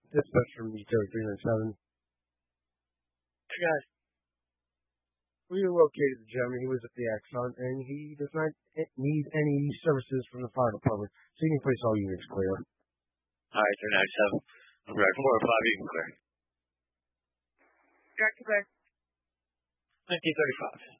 Dispatch from Utah 397. Hey guys. We located the gentleman. He was at the Axon, and he does not need any services from the fire department. So you can place all units clear. Alright, 397. I'm ready for 5, you can clear. Jack, Quebec. 1935.